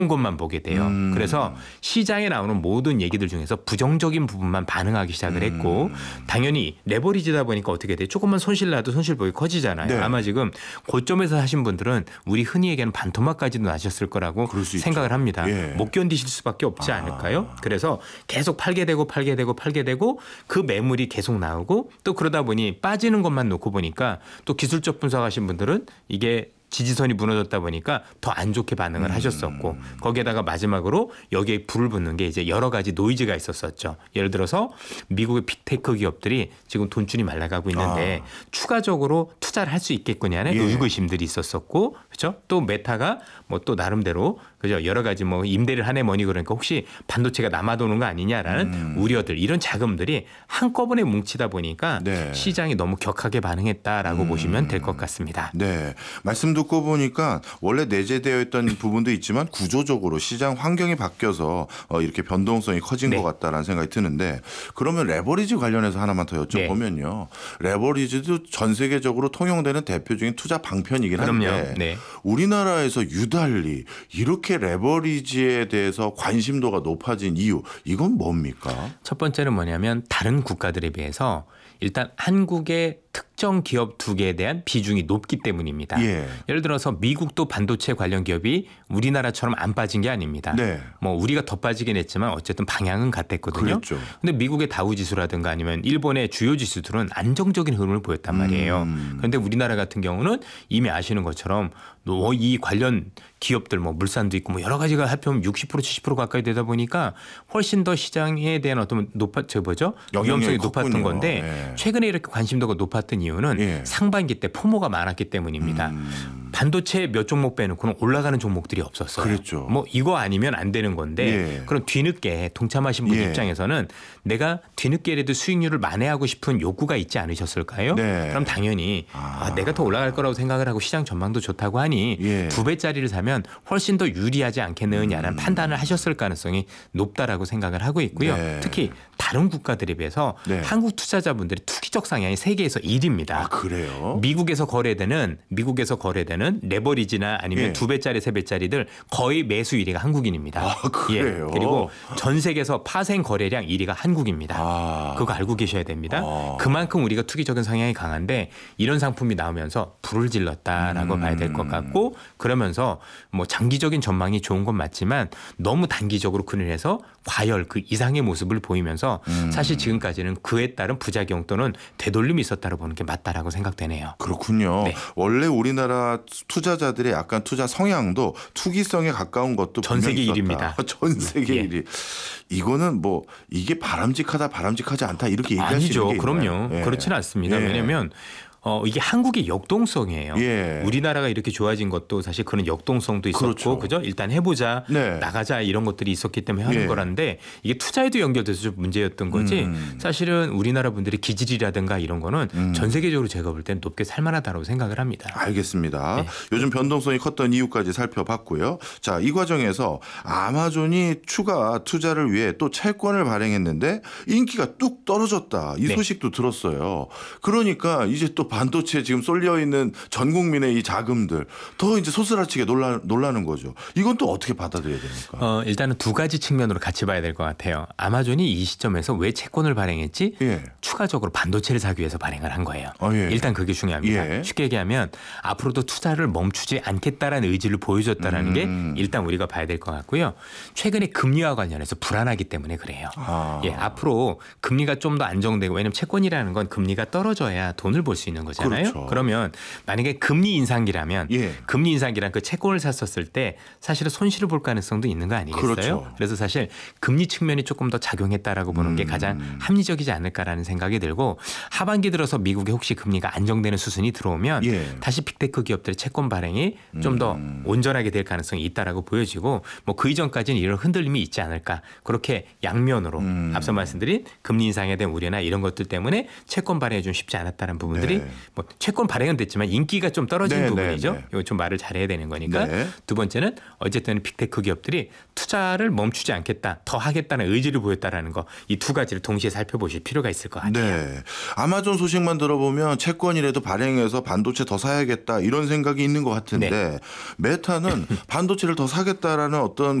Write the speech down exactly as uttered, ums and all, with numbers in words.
것만 보게 돼요. 음. 그래서 시장에 나오는 모든 얘기들 중에서 부정적인 부분만 반응하기 시작을 했고 음. 당연히 레버리지다 보니까 어떻게 돼? 조금만 손실 나도 손실폭이 커지잖아요. 네. 아마 지금 고점에서 하신 분들은 우리 흔히 얘기하는 반토막까지도 나셨을 거라고 그럴 수 생각을 있죠. 합니다. 예. 못 견디실 수밖에 없지 아. 않을까요? 그래서 계속 팔게 되고 팔게 되고 팔게 되고 그 매물이 계속 나오고 또 그러다 보니 빠지는 것만 놓고 보니까 또 기술적 분석하신 분들은 이게 지지선이 무너졌다 보니까 더 안 좋게 반응을 음. 하셨었고 거기에다가 마지막으로 여기에 불을 붙는 게 이제 여러 가지 노이즈가 있었었죠. 예를 들어서 미국의 빅테크 기업들이 지금 돈줄이 말라가고 있는데 아. 추가적으로 투자를 할 수 있겠느냐는 예. 의구심들이 있었었고 그렇죠. 또 메타가 뭐 또 나름대로 그죠 여러 가지 뭐 임대를 하네 뭐니 그러니까 혹시 반도체가 남아도는 거 아니냐라는 음. 우려들 이런 자금들이 한꺼번에 뭉치다 보니까 네. 시장이 너무 격하게 반응했다라고 음. 보시면 될 것 같습니다. 네. 말씀 듣고 보니까 원래 내재되어 있던 부분도 있지만 구조적으로 시장 환경이 바뀌어서 어, 이렇게 변동성이 커진 네. 것 같다라는 생각이 드는데 그러면 레버리지 관련해서 하나만 더 여쭤보면요. 네. 레버리지도 전 세계적으로 통용되는 대표적인 투자 방편이긴 그럼요. 한데 네. 우리나라에서 유달리 이렇게 레버리지에 대해서 관심도가 높아진 이유 이건 뭡니까? 첫 번째는 뭐냐면 다른 국가들에 비해서 일단 한국의 특정 기업 두 개에 대한 비중이 높기 때문입니다. 예. 예를 들어서 미국도 반도체 관련 기업이 우리나라처럼 안 빠진 게 아닙니다. 네. 뭐 우리가 더 빠지긴 했지만 어쨌든 방향은 같았거든요. 그랬죠. 근데 미국의 다우 지수라든가 아니면 일본의 주요 지수들은 안정적인 흐름을 보였단 말이에요. 음. 그런데 우리나라 같은 경우는 이미 아시는 것처럼 이 관련 기업들 뭐 물산도 있고 뭐 여러 가지가 합하면 육십 퍼센트 칠십 퍼센트 가까이 되다 보니까 훨씬 더 시장에 대한 어떤 높아 저 뭐죠? 위험성이 높았던 컸군요. 건데 예. 최근에 이렇게 관심도가 높았던 이유는 예. 상반기 때 포모가 많았기 때문입니다. 음. 반도체 몇 종목 빼놓고는 올라가는 종목들이 없었어요. 그랬죠. 뭐 이거 아니면 안 되는 건데 예. 그럼 뒤늦게 동참하신 분 예. 입장에서는 내가 뒤늦게라도 수익률을 만회하고 싶은 욕구가 있지 않으셨을까요? 네. 그럼 당연히 아. 아, 내가 더 올라갈 거라고 생각을 하고 시장 전망도 좋다고 하니 예. 두 배짜리를 사면 훨씬 더 유리하지 않겠느냐는 음. 판단을 하셨을 가능성이 높다라고 생각을 하고 있고요. 네. 특히 다른 국가들에 비해서 네. 한국 투자자분들의 투기적 상향이 세계에서 일 위입니다. 아 그래요? 미국에서 거래되는 미국에서 거래되는 레버리지나 아니면 예. 두 배짜리 세 배짜리들 거의 매수 일 위가 한국인입니다. 아, 그래요? 예. 그리고 전 세계에서 파생 거래량 일 위가 한국입니다. 아. 그거 알고 계셔야 됩니다. 아. 그만큼 우리가 투기적인 성향이 강한데 이런 상품이 나오면서 불을 질렀다라고 음. 봐야 될 것 같고 그러면서 뭐 장기적인 전망이 좋은 건 맞지만 너무 단기적으로 그늘에서 과열 그 이상의 모습을 보이면서 음. 사실 지금까지는 그에 따른 부작용 또는 되돌림이 있었다고 보는 게 맞다라고 생각되네요. 그렇군요. 네. 원래 우리나라 투자자들의 약간 투자 성향도 투기성에 가까운 것도 전 세계 분명히 일 위입니다. 있었다. 전 세계 예. 일 위. 이거는 뭐 이게 바람직하다 바람직하지 않다 이렇게 얘기하시는 아니죠. 게 있나요? 그럼요. 예. 그렇지는 않습니다. 예. 왜냐하면 어, 이게 한국의 역동성이에요. 예. 우리나라가 이렇게 좋아진 것도 사실 그런 역동성도 있었고, 그렇죠. 그죠? 일단 해보자, 네. 나가자 이런 것들이 있었기 때문에 하는 예. 거라는데 이게 투자에도 연결돼서 좀 문제였던 거지. 음. 사실은 우리나라 분들이 기질이라든가 이런 거는 음. 전 세계적으로 제가 볼 때는 높게 살만하다고 생각을 합니다. 알겠습니다. 네. 요즘 변동성이 컸던 이유까지 살펴봤고요. 자, 이 과정에서 아마존이 추가 투자를 위해 또 채권을 발행했는데 인기가 뚝 떨어졌다. 이 네. 소식도 들었어요. 그러니까 이제 또 반도체 지금 쏠려 있는 전 국민의 이 자금들 더 이제 소스라치게 놀라, 놀라는 거죠. 이건 또 어떻게 받아들여야 됩니까? 어, 일단은 두 가지 측면으로 같이 봐야 될 것 같아요. 아마존이 이 시점에서 왜 채권을 발행했지? 예. 추가적으로 반도체를 사기 위해서 발행을 한 거예요. 아, 예. 일단 그게 중요합니다. 예. 쉽게 얘기하면 앞으로도 투자를 멈추지 않겠다라는 의지를 보여줬다라는 음. 게 일단 우리가 봐야 될 것 같고요. 최근에 금리와 관련해서 불안하기 때문에 그래요. 아. 예, 앞으로 금리가 좀 더 안정되고 왜냐하면 채권이라는 건 금리가 떨어져야 돈을 벌 수 있는 거잖아요. 그렇죠. 그러면 만약에 금리 인상기라면 예. 금리 인상기란 그 채권을 샀었을 때 사실은 손실을 볼 가능성도 있는 거 아니겠어요? 그렇죠. 그래서 사실 금리 측면이 조금 더 작용했다라고 보는 게 음. 가장 합리적이지 않을까라는 생각이 들고 하반기 들어서 미국에 혹시 금리가 안정되는 수순이 들어오면 예. 다시 빅테크 기업들의 채권 발행이 좀 더 음. 온전하게 될 가능성이 있다라고 보여지고 뭐 그 이전까지는 이런 흔들림이 있지 않을까 그렇게 양면으로 음. 앞서 말씀드린 금리 인상에 대한 우려나 이런 것들 때문에 채권 발행이 좀 쉽지 않았다는 부분들이 네. 뭐 채권 발행은 됐지만 인기가 좀 떨어진 네, 부분이죠. 네, 네. 이거 좀 말을 잘해야 되는 거니까. 네. 두 번째는 어쨌든 빅테크 기업들이 투자를 멈추지 않겠다, 더 하겠다는 의지를 보였다라는 거. 이 두 가지를 동시에 살펴보실 필요가 있을 것 같아요. 네. 아마존 소식만 들어보면 채권이라도 발행해서 반도체 더 사야겠다 이런 생각이 있는 것 같은데 네. 메타는 반도체를 더 사겠다라는 어떤